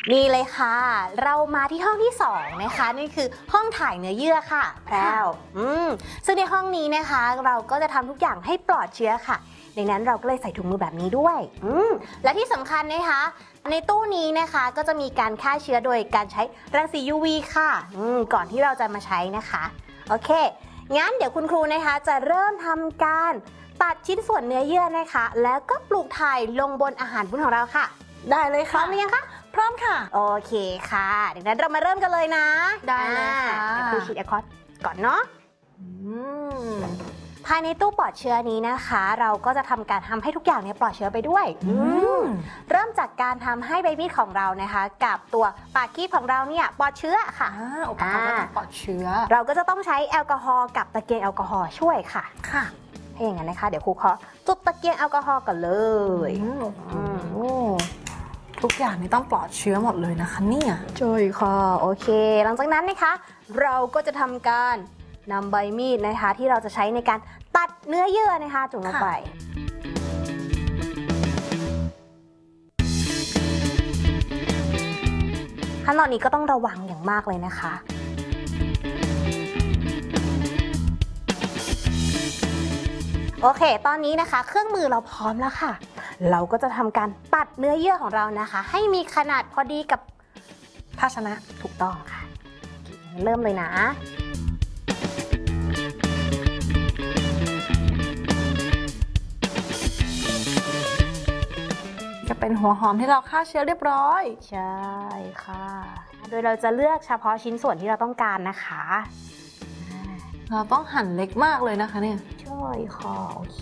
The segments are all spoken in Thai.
นี่เลยค่ะเรามาที่ห้องที่2นะคะนี่คือห้องถ่ายเนื้อเยื่อค่ะแพรวซึ่งในห้องนี้นะคะเราก็จะทำทุกอย่างให้ปลอดเชื้อค่ะดังนั้นเราก็เลยใส่ถุงมือแบบนี้ด้วยและที่สำคัญนะคะในตู้นี้นะคะก็จะมีการฆ่าเชื้อโดยการใช้รังสี UV ค่ะก่อนที่เราจะมาใช้นะคะโอเคงั้นเดี๋ยวคุณครูนะคะจะเริ่มทำการตัดชิ้นส่วนเนื้อเยื่อนะคะแล้วก็ปลูกถ่ายลงบนอาหารวุ้นของเราค่ะได้เลยค่ะพร้อมหรือยังคะพร้อมค่ะโอเคค่ะดังนั้นเรามาเริ่มกันเลยนะได้เลยค่ะครูฉีดแอลกอฮอล์ก่อนเนาะภายในตู้ปลอดเชื้อนี้นะคะเราก็จะทำการทำให้ทุกอย่างเนี่ยปลอดเชื้อไปด้วยเริ่มจากการทำให้ใบมีดของเรานะคะกับตัวปากคีบของเราเนี่ยปลอดเชื้อค่ะอุปกรณ์ก็ต้องปลอดเชื้อเราก็จะต้องใช้แอลกอฮอล์กับตะเกียงแอลกอฮอล์ช่วยค่ะค่ะถ้าอย่างนั้นนะคะเดี๋ยวครูขอจุดตะเกียงแอลกอฮอล์ก่อนเลยทุกอย่างนี่ต้องปลอดเชื้อหมดเลยนะคะเนี่ยใช่ค่ะโอเคหลังจากนั้นนะคะเราก็จะทำการนำใบมีดนะคะที่เราจะใช้ในการตัดเนื้อเยื่อนะคะจุ่มลงไปขั้นตอนนี้ก็ต้องระวังอย่างมากเลยนะคะโอเคตอนนี้นะคะเครื่องมือเราพร้อมแล้วค่ะเราก็จะทำการตัดเนื้อเยื่อของเรานะคะให้มีขนาดพอดีกับภาชนะถูกต้องค่ะเริ่มเลยนะจะเป็นหัวหอมที่เราฆ่าเชื้อเรียบร้อยใช่ค่ะโดยเราจะเลือกเฉพาะชิ้นส่วนที่เราต้องการนะคะเราต้องหั่นเล็กมากเลยนะคะเนี่ยใช่ค่ะโอเค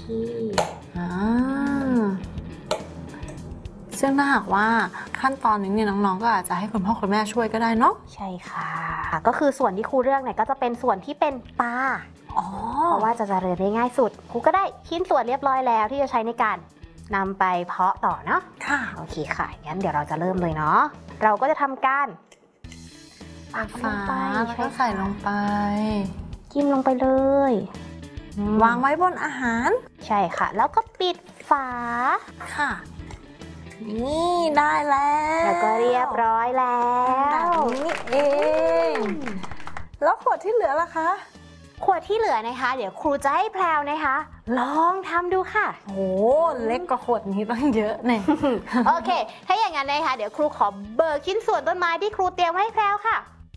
ซึ่งถ้าหากว่าขั้นตอนนี้เนี่ยน้องๆก็อาจจะให้คุณพ่อคุณแม่ช่วยก็ได้เนาะใช่ค่ะก็คือส่วนที่ครูเลือกเนี่ยก็จะเป็นส่วนที่เป็นตาเพราะว่าจะเจริญได้ง่ายสุดครูก็ได้ชิ้นส่วนเรียบร้อยแล้วที่จะใช้ในการนำไปเพาะต่อเนาะค่ะโอเคค่ะงั้นเดี๋ยวเราจะเริ่มเลยเนาะเราก็จะทำการปักฝาแล้วก็ใส่ลงไปจิ้มลงไปเลยวางไว้บนอาหารใช่ค่ะแล้วก็ปิดฝาค่ะนี่ได้แล้วก็เรียบร้อยแล้วนี่เองแล้วขวดที่เหลือล่ะคะขวดที่เหลือนะคะเดี๋ยวครูจะให้แพรวนะคะลองทำดูค่ะโอ้เล็กกว่าขวดนี้ตั้งเยอะเนี่ยโอเคถ้าอย่างนั้นนะคะเดี๋ยวครูขอเบิกชิ้นส่วนต้นไม้ที่ครูเตรียมไว้ให้แพรวค่ะ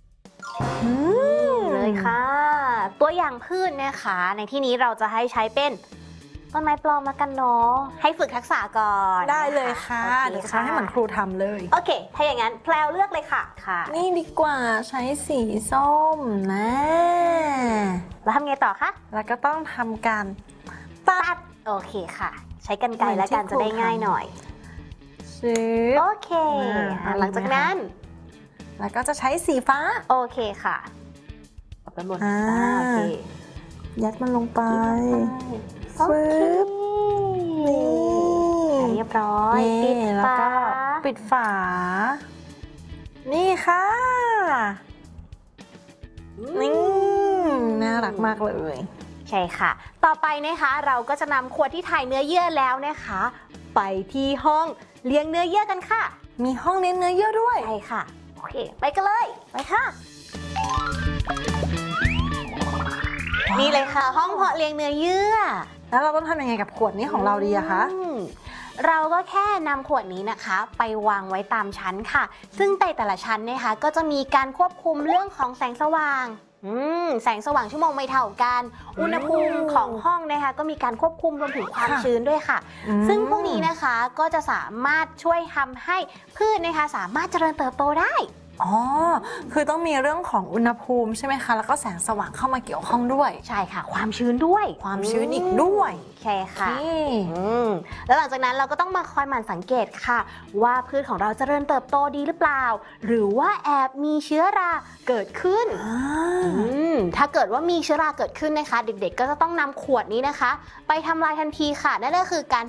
เลยค่ะตัวอย่างพืชนะคะในที่นี้เราจะให้ใช้เป็นต้นไม้ปลอมมากันเนาะให้ฝึกทักษะก่อนได้เลยค่ะเดี๋ยวจะให้เหมือนครูทำเลยโอเคถ้าอย่างนั้นแพรวเลือกเลยค่ะนี่ดีกว่าใช้สีส้มนะแล้วทำไงต่อคะแล้วก็ต้องทำการตัดโอเคค่ะใช้กรรไกรแล้วกันจะได้ง่ายหน่อยโอเคหลังจากนั้นแล้วก็จะใช้สีฟ้าโอเคค่ะไปหมดโอเคยัดมันลงไปปึ๊บนี่เรียบร้อยปิดฝาปิดฝานี่ค่ะนี่น่ารักมากเลยใช่ค่ะต่อไปนะคะเราก็จะนำขวดที่ถ่ายเนื้อเยื่อแล้วนะคะไปที่ห้องเลี้ยงเนื้อเยื่อกันค่ะมีห้องเลี้ยงเนื้อเยื่อด้วยใช่ค่ะโอเคไปกันเลยไปค่ะนี่เลยค่ะห้องเพาะเลี้ยงเนื้อเยื่อแล้วเราต้องทำยังไงกับขวดนี้ของเราดีอะคะเราก็แค่นำขวดนี้นะคะไปวางไว้ตามชั้นค่ะซึ่งแต่ละชั้นนะคะก็จะมีการควบคุมเรื่องของแสงสว่างแสงสว่างชั่วโมงไม่เท่ากันอุณหภูมิของห้องนะคะก็มีการควบคุมรวมถึงความชื้นด้วยค่ะซึ่งพวกนี้นะคะก็จะสามารถช่วยทำให้พืชนะคะสามารถเจริญเติบโตได้คือต้องมีเรื่องของอุณหภูมิใช่ไหมคะแล้วก็แสงสว่างเข้ามาเกี่ยวข้องด้วยใช่ค่ะความชื้นด้วยความชื้นอีกด้วยใช่ค่ะแล้วหลังจากนั้นเราก็ต้องมาคอยหมั่นสังเกตค่ะว่าพืชของเราเจริญเติบโตดีหรือเปล่าหรือว่าแอบมีเชื้อราเกิดขึ้นถ้าเกิดว่ามีเชื้อราเกิดขึ้นนะคะเด็กๆก็จะต้องนำขวดนี้นะคะไปทำลายทันทีค่ะนั่นก็คือการ